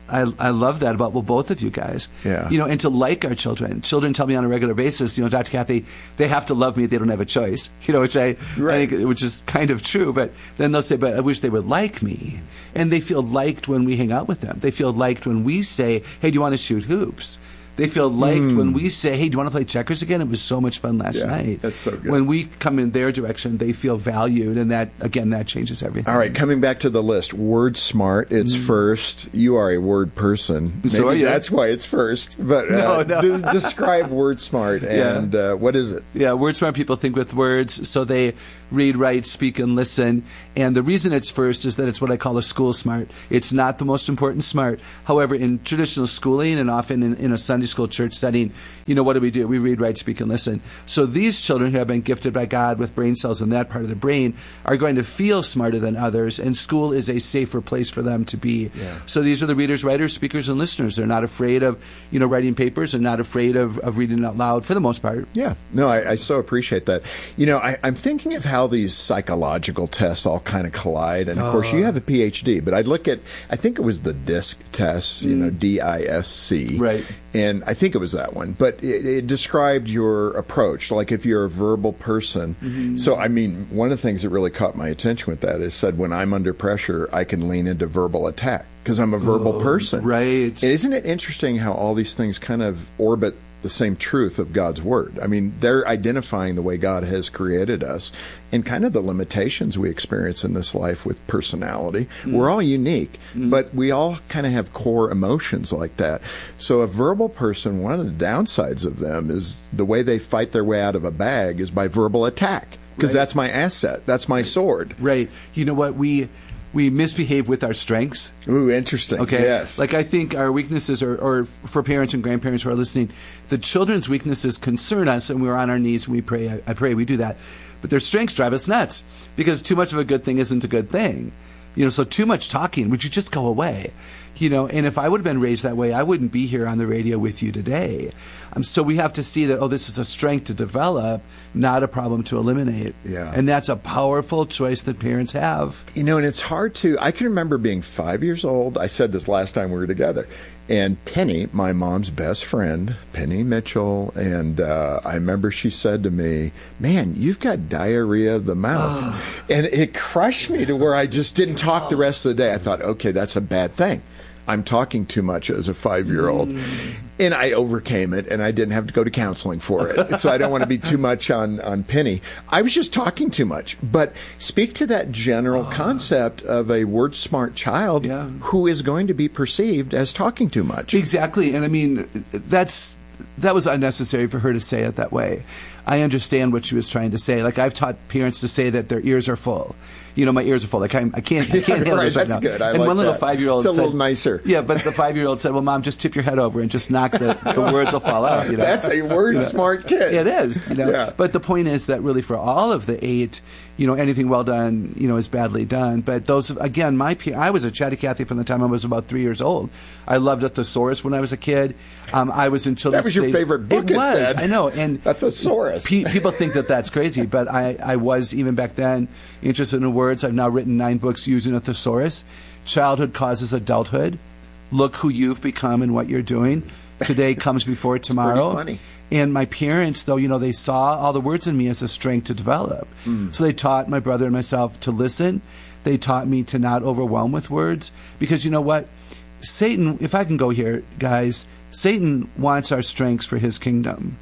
Y: I, I love that about well, both of you guys.
Z: Yeah.
Y: You know, and to like our children. Children tell me on a regular basis, you know, Doctor Kathy, they have to love me. They don't have a choice. You know, which I,
Z: Right.
Y: I think, which is kind of true. But then they'll say, but I wish they would like me. And they feel liked when we hang out with them. They feel liked when we say, hey, do you want to shoot hoops? They feel liked
Z: Mm.
Y: when we say, hey, do you want to play checkers again? It was so much fun last
Z: Yeah,
Y: night.
Z: that's so good.
Y: When we come in their direction, they feel valued. And that, again, that changes everything.
Z: All right, coming back to the list, word smart, it's
Y: Mm.
Z: first. You are a word person. Maybe
Y: So are you.
Z: that's why it's first. But uh,
Y: No, no.
Z: des- describe word smart, and
Y: Yeah.
Z: uh, what is it?
Y: Yeah, word smart people think with words, so they read, write, speak, and listen. And the reason it's first is that it's what I call a school smart. It's not the most important smart. However, in traditional schooling and often in, in a Sunday school church setting, you know, what do we do? We read, write, speak, and listen. So these children who have been gifted by God with brain cells in that part of the brain are going to feel smarter than others, and school is a safer place for them to be.
Z: Yeah.
Y: So these are the readers, writers, speakers, and listeners. They're not afraid of, you know, writing papers and not afraid of, of reading out loud for the most part.
Z: Yeah, no, I, I so appreciate that. You know, I, I'm thinking of how these psychological tests all kind of collide. And, of course, you have a P H D, but I look at, I think it was the DISC test, you know, D I S C.
Y: Right.
Z: And I think it was that one. But it, it described your approach, like if you're a verbal person.
Y: Mm-hmm.
Z: So, I mean, one of the things that really caught my attention with that is said when I'm under pressure, I can lean into verbal attack because I'm a verbal
Y: Oh,
Z: person.
Y: right.
Z: And isn't it interesting how all these things kind of orbit the same truth of God's Word? I mean, they're identifying the way God has created us and kind of the limitations we experience in this life with personality.
Y: Mm.
Z: We're all unique,
Y: Mm.
Z: but we all kind of have core emotions like that. So a verbal person, one of the downsides of them is the way they fight their way out of a bag is by verbal attack, because
Y: Right.
Z: that's my asset. That's my sword.
Y: Right. You know what? We we misbehave with our strengths.
Z: Ooh, interesting.
Y: Okay.
Z: Yes.
Y: Like I think our weaknesses are, or for parents and grandparents who are listening, the children's weaknesses concern us, and we're on our knees and we pray. I, I pray we do that. But their strengths drive us nuts because too much of a good thing isn't a good thing. You know, so too much talking, would you just go away? You know, and if I would have been raised that way, I wouldn't be here on the radio with you today. Um, so we have to see that, oh, this is a strength to develop, not a problem to eliminate.
Z: Yeah.
Y: And that's a powerful choice that parents have.
Z: You know, and it's hard to, I can remember being five years old. I said this last time we were together. And Penny, my mom's best friend, Penny Mitchell, and uh, I remember she said to me, man, you've got diarrhea of the mouth. And it crushed me to where I just didn't talk the rest of the day. I thought, okay, that's a bad thing. I'm talking too much as a five-year-old. Mm. And I overcame it, and I didn't have to go to counseling for it. So I don't want to be too much on, on Penny. I was just talking too much. But speak to that general oh. concept of a word-smart child
Y: yeah.
Z: who is going to be perceived as talking too much.
Y: Exactly. And, I mean, that's that was unnecessary for her to say it that way. I understand what she was trying to say. Like, I've taught parents to say that their ears are full. You know, my ears are full. Like, I'm, I can't, I can't
Z: yeah,
Y: handle
Z: right,
Y: this right
Z: that's
Y: now.
Z: Good. I
Y: and
Z: like
Y: one little
Z: that.
Y: five-year-old
Z: it's a
Y: said,
Z: little nicer.
Y: Yeah, but the five-year-old said, well, Mom, just tip your head over and just knock the, the words will fall out. You know?
Z: That's a word-smart you know? kid.
Y: It is. You know?
Z: Yeah.
Y: But the point is that really for all of the eight, you know, anything well done, you know, is badly done. But those, again, my peer, I was a chatty Cathy from the time I was about three years old. I loved a thesaurus when I was a kid. Um, I was in children's.
Z: That was your
Y: state.
Z: favorite book.
Y: It,
Z: it
Y: was.
Z: Said.
Y: I know. And
Z: a thesaurus.
Y: Pe- people think that that's crazy, but I, I was even back then interested in words. I've now written nine books using a thesaurus. Childhood causes adulthood. Look who you've become and what you're doing. Today comes before tomorrow.
Z: Pretty funny.
Y: And my parents, though, you know, they saw all the words in me as a strength to develop.
Z: Mm.
Y: So they taught my brother and myself to listen. They taught me to not overwhelm with words. Because you know what? Satan, if I can go here, guys, Satan wants our strengths for his kingdom.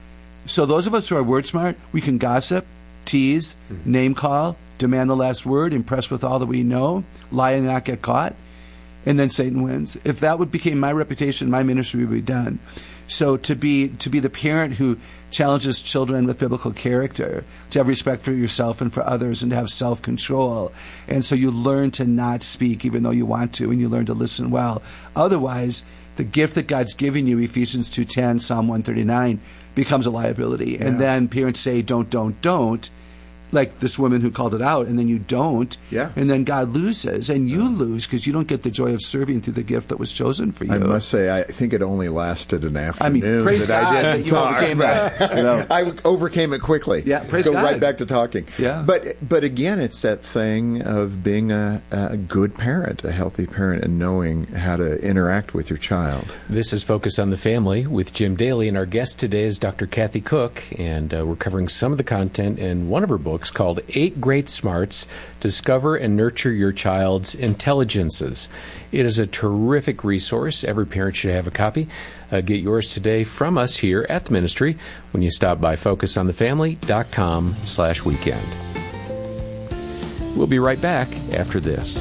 Y: So those of us who are word smart, we can gossip, tease, mm-hmm. name call, demand the last word, impress with all that we know, lie and not get caught, and then Satan wins. If that would became my reputation, my ministry would be done. So to be to be the parent who challenges children with biblical character, to have respect for yourself and for others, and to have self-control. And so you learn to not speak even though you want to, and you learn to listen well. Otherwise, the gift that God's giving you, Ephesians two ten, Psalm one thirty-nine, becomes a liability. Yeah. And then parents say, don't, don't, don't. like this woman who called it out, and then you don't,
Z: yeah.
Y: and then God loses, and you lose because you don't get the joy of serving through the gift that was chosen for you.
Z: I must say, I think it only lasted an afternoon.
Y: I mean, praise
Z: that
Y: God
Z: I didn't
Y: that you
Z: talk.
Y: overcame that. You know.
Z: I overcame it quickly.
Y: Yeah, praise
Z: Go
Y: God.
Z: right back to talking.
Y: Yeah.
Z: But but again, it's that thing of being a, a good parent, a healthy parent, and knowing how to interact with your child.
X: This is Focus on the Family with Jim Daly, and our guest today is Doctor Kathy Cook, and uh, we're covering some of the content in one of her books called Eight Great Smarts, Discover and Nurture Your Child's Intelligences. It is a terrific resource. Every parent should have a copy. Uh, get yours today from us here at the ministry when you stop by focus on the family dot com slash weekend. We'll be right back after this.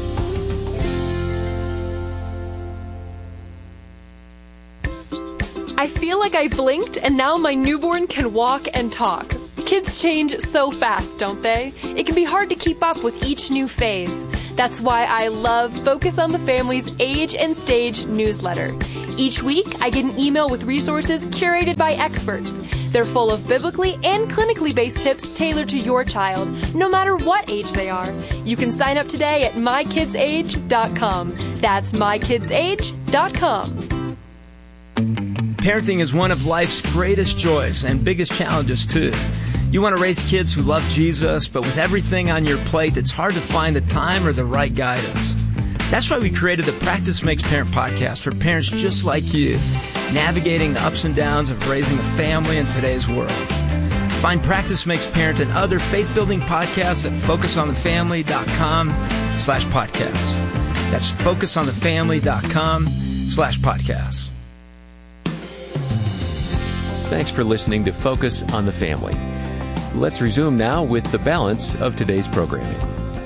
A: I feel like I blinked and now my newborn can walk and talk. Kids change so fast, don't they? It can be hard to keep up with each new phase. That's why I love Focus on the Family's Age and Stage newsletter. Each week, I get an email with resources curated by experts. They're full of biblically and clinically based tips tailored to your child, no matter what age they are. You can sign up today at my kids age dot com. That's my kids age dot com.
B: Parenting is one of life's greatest joys and biggest challenges, too. You want to raise kids who love Jesus, but with everything on your plate, it's hard to find the time or the right guidance. That's why we created the Practice Makes Parent podcast for parents just like you, navigating the ups and downs of raising a family in today's world. Find Practice Makes Parent and other faith-building podcasts at focus on the family dot com slash podcast. That's focus on the family dot com slash podcast.
X: Thanks for listening to Focus on the Family. Let's resume now with the balance of today's programming.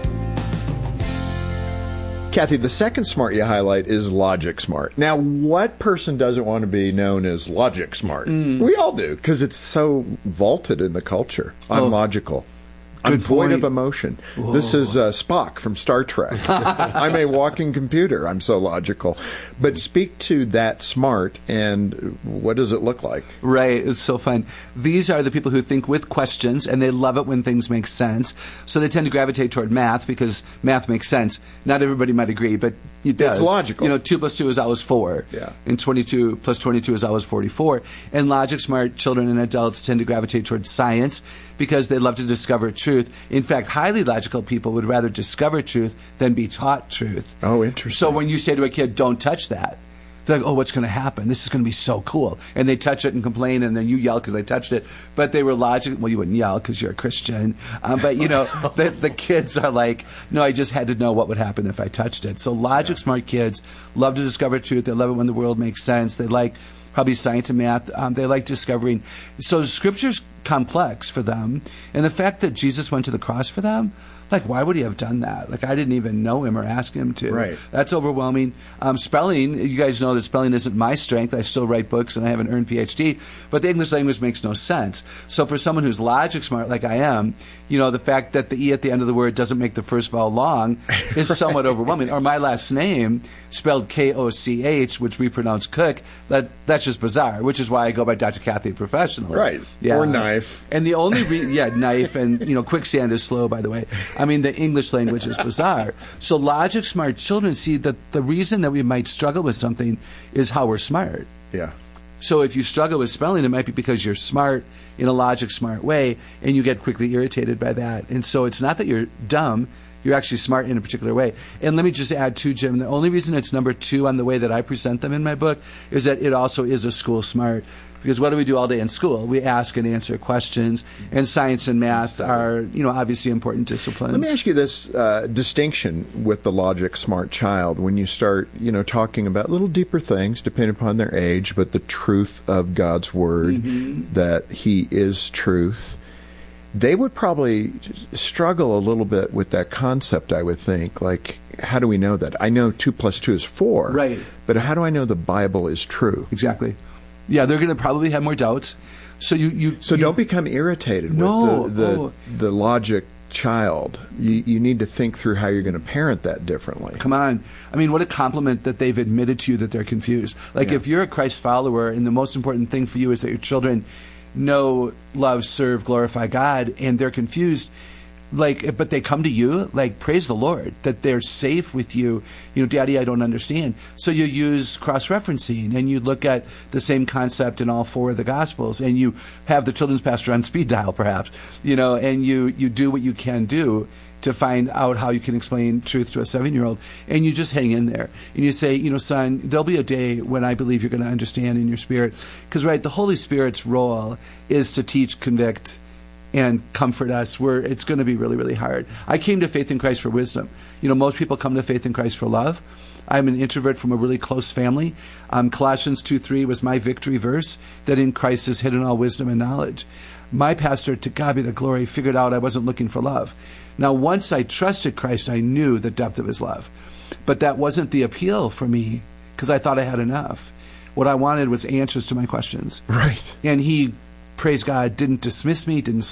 Z: Kathy, the second smart you highlight is logic smart. Now, what person doesn't want to be known as logic smart? Mm. We all do, because it's so vaulted in the culture. I'm oh. logical. I'm
Y: Good
Z: void
Y: point.
Z: of emotion.
Y: Whoa.
Z: This is uh, Spock from Star Trek. I'm a walking computer. I'm so logical. But speak to that smart, and what does it look like?
Y: Right. It's so fun. These are the people who think with questions, and they love it when things make sense. So they tend to gravitate toward math because math makes sense. Not everybody might agree, but it does.
Z: It's logical.
Y: You know, two plus two is always four.
Z: Yeah.
Y: And twenty-two plus twenty-two is always forty-four. And logic smart children and adults tend to gravitate towards science because they love to discover truth. In fact, highly logical people would rather discover truth than be taught truth.
Z: Oh, interesting.
Y: So when you say to a kid, don't touch that, they're like, oh, what's going to happen? This is going to be so cool. And they touch it and complain, and then you yell because they touched it. But they were logical. Well, you wouldn't yell because you're a Christian. Um, but, you know, the, the kids are like, no, I just had to know what would happen if I touched it. So logic smart kids love to discover truth. They love it when the world makes sense. They like probably science and math. Um, they like discovering. So Scripture's complex for them. And the fact that Jesus went to the cross for them, like, why would he have done that? Like, I didn't even know him or ask him to.
Z: Right.
Y: That's overwhelming. Um, spelling, you guys know that spelling isn't my strength. I still write books and I have an earned P H D. But the English language makes no sense. So for someone who's logic smart like I am, you know, the fact that the E at the end of the word doesn't make the first vowel long is right. somewhat overwhelming. Or my last name, spelled K O C H, which we pronounce Cook, that that's just bizarre, which is why I go by Doctor Kathy professionally.
Z: Right.
Y: Yeah.
Z: Or knife.
Y: And the only re- yeah, knife and, you know, quicksand is slow, by the way. I mean, the English language is bizarre. So logic smart children see that the reason that we might struggle with something is how we're smart.
Z: Yeah.
Y: So if you struggle with spelling, it might be because you're smart in a logic smart way, and you get quickly irritated by that. And so it's not that you're dumb. You're actually smart in a particular way. And let me just add, too, Jim, the only reason it's number two on the way that I present them in my book is that it also is a school smart. Because what do we do all day in school? We ask and answer questions, and science and math are, you know, obviously important disciplines.
Z: Let me ask you this uh, distinction with the logic smart child when you start, you know, talking about little deeper things, depending upon their age, but the truth of God's Word, mm-hmm. that He is truth. They would probably struggle a little bit with that concept, I would think. Like, how do we know that? I know two plus two is four.
Y: Right.
Z: But how do I know the Bible is true?
Y: Exactly. Yeah, they're going to probably have more doubts. So you, you
Z: so
Y: you,
Z: don't become irritated
Y: no,
Z: with the the,
Y: oh.
Z: the logic child. You you need to think through how you're going to parent that differently.
Y: Come on. I mean, what a compliment that they've admitted to you that they're confused. Like,
Z: yeah.
Y: if you're a Christ follower and the most important thing for you is that your children know, love, serve, glorify God, and they're confused. Like, but they come to you, like, praise the Lord, that they're safe with you. You know, Daddy, I don't understand. So you use cross-referencing, and you look at the same concept in all four of the Gospels, and you have the children's pastor on speed dial, perhaps, you know, and you, you do what you can do to find out how you can explain truth to a seven-year-old, and you just hang in there. And you say, you know, son, there'll be a day when I believe you're going to understand in your spirit. Because, right, the Holy Spirit's role is to teach, convict, and comfort us where it's going to be really, really hard. I came to faith in Christ for wisdom. You know, most people come to faith in Christ for love. I'm an introvert from a really close family. Um, Colossians two three was my victory verse, that in Christ is hidden all wisdom and knowledge. My pastor, to God be the glory, figured out I wasn't looking for love. Now, once I trusted Christ, I knew the depth of his love. But that wasn't the appeal for me, because I thought I had enough. What I wanted was answers to my questions.
Z: Right.
Y: And he, praise God, didn't dismiss me, didn't